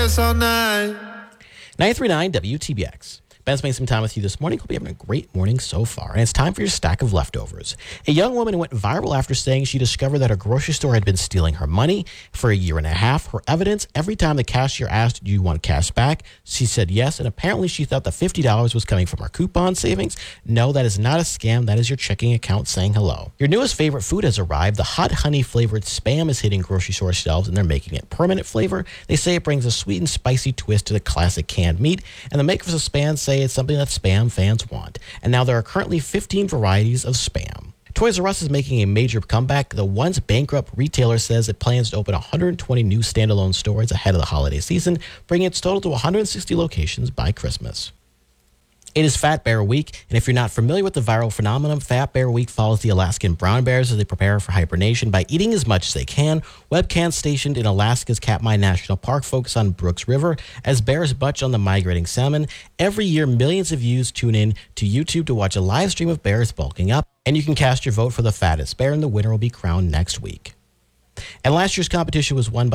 all night. 939 WTBX. Ben spending some time with you this morning. Hope you're having a great morning so far. And it's time for your stack of leftovers. A young woman went viral after saying she discovered that her grocery store had been stealing her money for a year and a half. Her evidence, every time the cashier asked, do you want cash back? She said yes. And apparently she thought the $50 was coming from her coupon savings. No, that is not a scam. That is your checking account saying hello. Your newest favorite food has arrived. The hot honey flavored Spam is hitting grocery store shelves, and they're making it permanent flavor. They say it brings a sweet and spicy twist to the classic canned meat. And the makers of Spam say it's something that Spam fans want. And now there are currently 15 varieties of Spam. Toys R Us is making a major comeback. The once bankrupt retailer says it plans to open 120 new standalone stores ahead of the holiday season, bringing its total to 160 locations by Christmas. It is Fat Bear Week, and if you're not familiar with the viral phenomenon, Fat Bear Week follows the Alaskan brown bears as they prepare for hibernation by eating as much as they can. Webcams stationed in Alaska's Katmai National Park focus on Brooks River as bears butch on the migrating salmon. Every year, millions of viewers tune in to YouTube to watch a live stream of bears bulking up, and you can cast your vote for the fattest bear, and the winner will be crowned next week. And last year's competition was won by